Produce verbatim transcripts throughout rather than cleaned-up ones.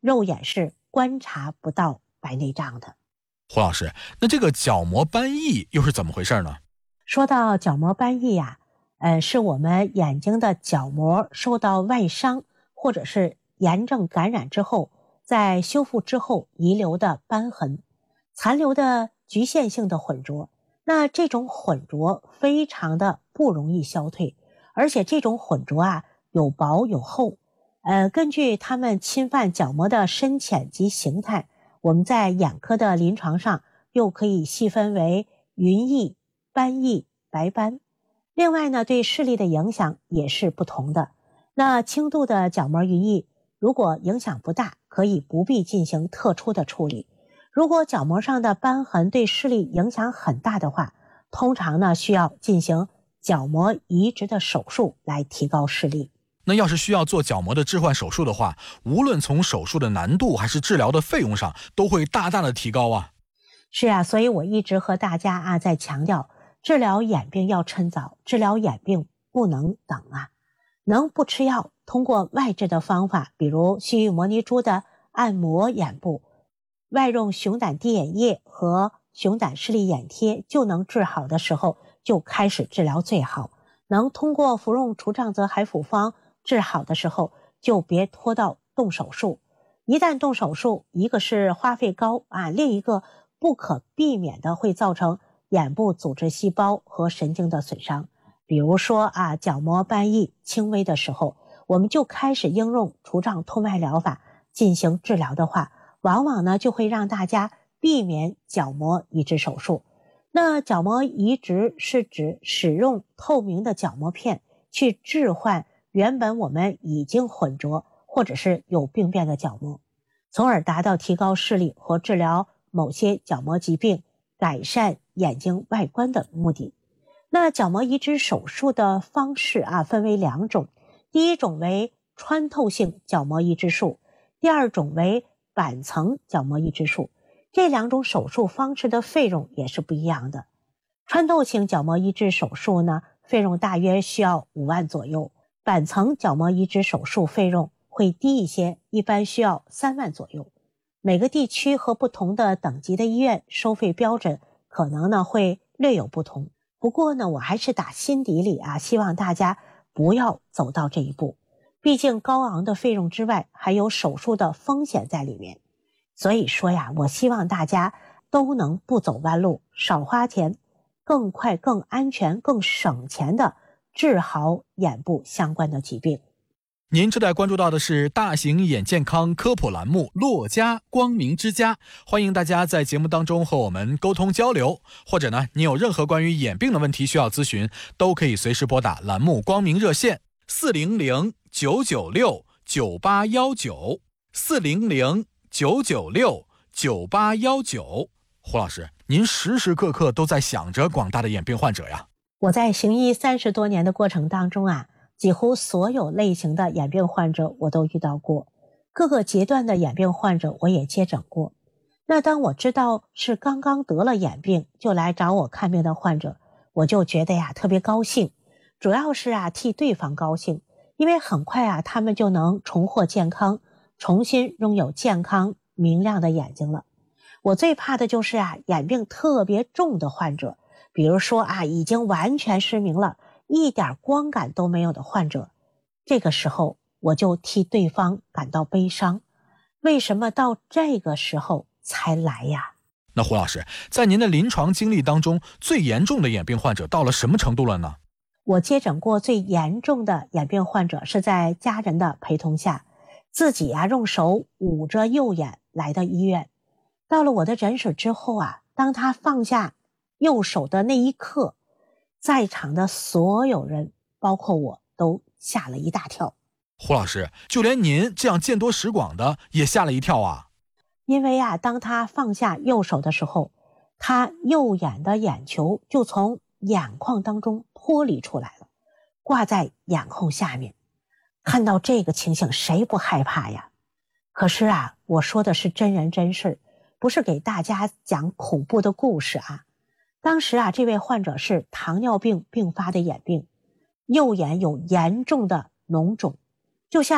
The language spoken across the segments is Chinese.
肉眼是观察不到白内障的。 胡老师，那这个角膜斑翳又是怎么回事呢？ 说到角膜斑翳呀、呃，是我们眼睛的角膜受到外伤或者是炎症感染之后，在修复之后遗留的斑痕，残留的局限性的混浊。那这种混浊非常的不容易消退，而且这种混浊啊有薄有厚。呃，根据它们侵犯角膜的深浅及形态，我们在眼科的临床上又可以细分为云翳、斑翳、白斑。另外呢，对视力的影响也是不同的。那轻度的角膜云翳，如果影响不大，可以不必进行特殊的处理。如果角膜上的斑痕对视力影响很大的话，通常呢需要进行角膜移植的手术来提高视力。 那要是需要做角膜的置换手术的话，无论从手术的难度还是治疗的费用上，都会大大的提高啊。 是啊，所以我一直和大家啊在强调，治疗眼病要趁早，治疗眼病不能等啊。能不吃药，通过外治的方法，比如西域摩尼珠的按摩眼部，外用熊胆滴眼液和熊胆视力眼贴就能治好的时候，就开始治疗最好。能通过服用除障泽海辅方治好的时候，就别拖到动手术。一旦动手术，一个是花费高啊，另一个不可避免的会造成眼部组织细胞和神经的损伤。比如说啊，角膜斑翳轻微的时候，我们就开始应用除障透脉疗法进行治疗的话，往往呢就会让大家避免角膜移植手术。那角膜移植是指使用透明的角膜片去置换原本我们已经混浊或者是有病变的角膜，从而达到提高视力和治疗某些角膜疾病、改善眼睛外观的目的。那角膜移植手术的方式啊，分为两种，第一种为穿透性角膜移植术，第二种为板层角膜移植术。这两种手术方式的费用也是不一样的。穿透性角膜移植手术呢，费用大约需要五万左右，板层角膜移植手术费用会低一些，一般需要三万左右。每个地区和不同的等级的医院收费标准可能呢会略有不同。不过呢，我还是打心底里啊，希望大家不要走到这一步。毕竟高昂的费用之外，还有手术的风险在里面。所以说呀，我希望大家都能不走弯路，少花钱，更快、更安全、更省钱的治好眼部相关的疾病。 您正在关注到的是大型眼健康科普栏目《洛家光明之家》，欢迎大家在节目当中和我们沟通交流，或者呢，你有任何关于眼病的问题需要咨询，都可以随时拨打栏目光明热线四零零九九六九八一九 四零零九九六九八一九。胡老师，您时时刻刻都在想着广大的眼病患者呀。 我在行医三十多年的过程当中啊，几乎所有类型的眼病患者我都遇到过，各个阶段的眼病患者我也接诊过。那当我知道是刚刚得了眼病就来找我看病的患者，我就觉得呀特别高兴，主要是啊替对方高兴，因为很快啊他们就能重获健康，重新拥有健康明亮的眼睛了。我最怕的就是啊眼病特别重的患者，比如说啊已经完全失明了，一点光感都没有的患者，这个时候我就替对方感到悲伤。为什么到这个时候才来呀？ 那胡老师，在您的临床经历当中，最严重的眼病患者到了什么程度了呢？ 我接诊过最严重的眼病患者是在家人的陪同下，自己啊用手捂着右眼来到医院。到了我的诊室之后啊，当他放下右手的那一刻，在场的所有人包括我都吓了一大跳。 胡老师，就连您这样见多识广的也吓了一跳啊。 因为啊，当他放下右手的时候，他右眼的眼球就从眼眶当中脱离出来了，挂在眼后下面。看到这个情形，谁不害怕呀？可是啊，我说的是真人真事，不是给大家讲恐怖的故事啊。当时啊，这位患者是糖尿病并发的眼病，右眼有严重的脓肿，就像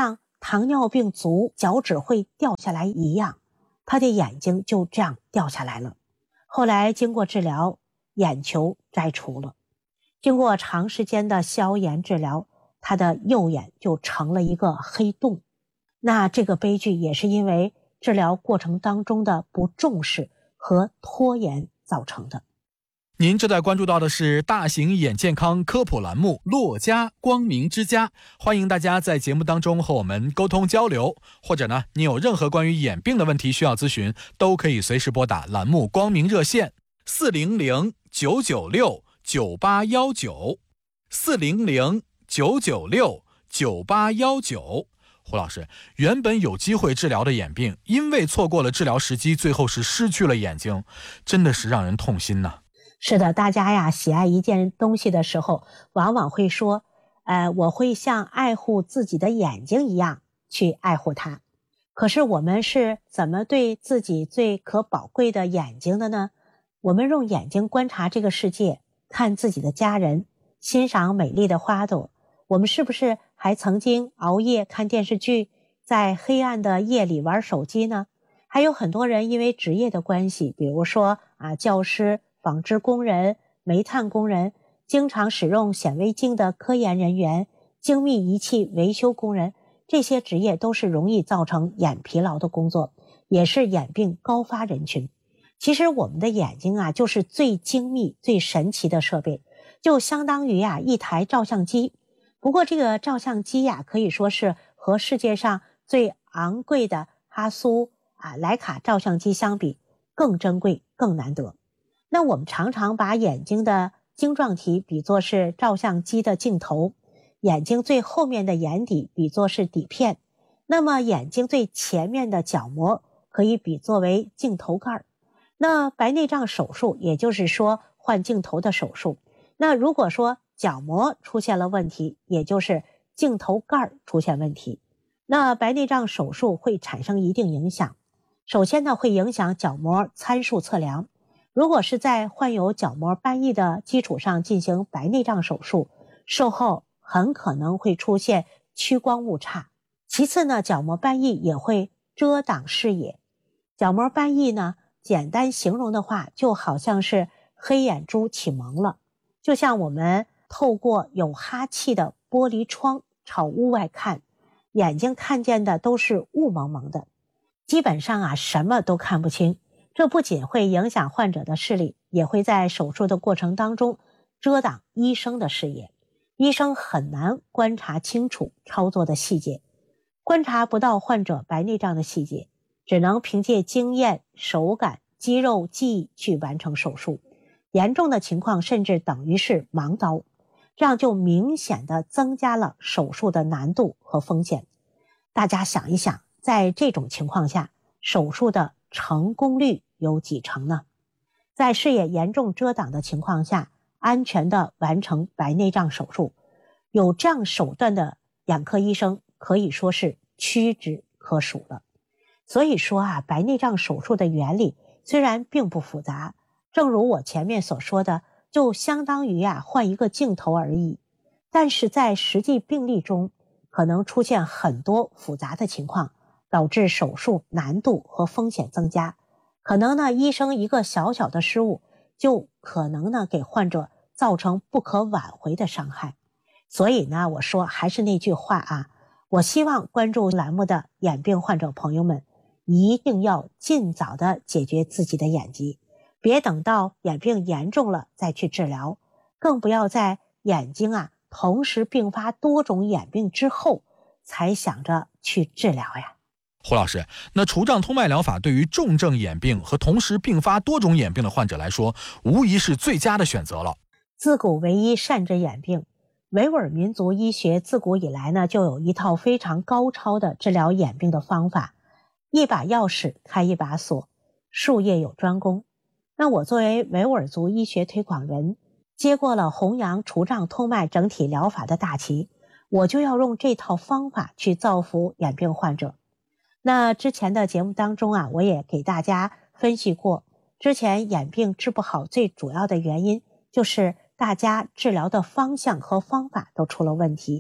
糖尿病足，脚趾会掉下来一样，他的眼睛就这样掉下来了。后来经过治疗，眼球摘除了。经过长时间的消炎治疗，他的右眼就成了一个黑洞。那这个悲剧也是因为治疗过程当中的不重视和拖延造成的。 您正在关注到的是大型眼健康科普栏目《洛家光明之家》，欢迎大家在节目当中和我们沟通交流，或者呢，你有任何关于眼病的问题需要咨询，都可以随时拨打栏目光明热线四零零九九六九八一九 四零零九九六九八一九。胡老师，原本有机会治疗的眼病，因为错过了治疗时机，最后是失去了眼睛，真的是让人痛心呐。 是的，大家呀，喜爱一件东西的时候，往往会说，呃，我会像爱护自己的眼睛一样去爱护它。可是我们是怎么对自己最可宝贵的眼睛的呢？我们用眼睛观察这个世界，看自己的家人，欣赏美丽的花朵。我们是不是还曾经熬夜看电视剧，在黑暗的夜里玩手机呢？还有很多人因为职业的关系，比如说啊，教师、纺织工人、煤炭工人，经常使用显微镜的科研人员、精密仪器维修工人，这些职业都是容易造成眼疲劳的工作，也是眼病高发人群。其实我们的眼睛啊，就是最精密、最神奇的设备，就相当于啊一台照相机。不过这个照相机呀、啊，可以说是和世界上最昂贵的哈苏啊徕卡照相机相比，更珍贵、更难得。那我们常常把眼睛的晶状体比作是照相机的镜头，眼睛最后面的眼底比作是底片，那么眼睛最前面的角膜可以比作为镜头盖。那白内障手术，也就是说换镜头的手术，那如果说角膜出现了问题，也就是镜头盖出现问题，那白内障手术会产生一定影响。首先呢，会影响角膜参数测量。如果是在患有角膜斑翳的基础上进行白内障手术，术后很可能会出现屈光误差。其次呢，角膜斑翳也会遮挡视野。角膜斑翳呢，简单形容的话，就好像是黑眼珠起蒙了，就像我们透过有哈气的玻璃窗朝屋外看，眼睛看见的都是雾蒙蒙的，基本上啊什么都看不清。这不仅会影响患者的视力，也会在手术的过程当中遮挡医生的视野，医生很难观察清楚操作的细节，观察不到患者白内障的细节，只能凭借经验、手感、肌肉记忆去完成手术。严重的情况甚至等于是盲刀，这样就明显的增加了手术的难度和风险。大家想一想，在这种情况下，手术的成功率有几成呢？在视野严重遮挡的情况下，安全的完成白内障手术，有这样手段的眼科医生可以说是屈指可数了。所以说啊，白内障手术的原理虽然并不复杂，正如我前面所说的，就相当于啊换一个镜头而已。但是在实际病例中，可能出现很多复杂的情况，导致手术难度和风险增加。可能呢，医生一个小小的失误，就可能呢给患者造成不可挽回的伤害。所以呢，我说还是那句话啊，我希望关注栏目的眼病患者朋友们，一定要尽早的解决自己的眼疾，别等到眼病严重了再去治疗，更不要在眼睛啊同时并发多种眼病之后才想着去治疗呀。 胡老师，那除障通脉疗法对于重症眼病和同时并发多种眼病的患者来说，无疑是最佳的选择了。 自古为医善治眼病，维吾尔民族医学自古以来呢，就有一套非常高超的治疗眼病的方法，一把钥匙开一把锁，术业有专攻。那我作为维吾尔族医学推广人，接过了弘扬除障通脉整体疗法的大旗，我就要用这套方法去造福眼病患者。那之前的节目当中啊，我也给大家分析过，之前眼病治不好最主要的原因就是大家治疗的方向和方法都出了问题，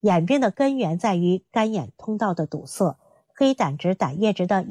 眼病的根源在于肝眼通道的堵塞，黑胆汁、胆液质的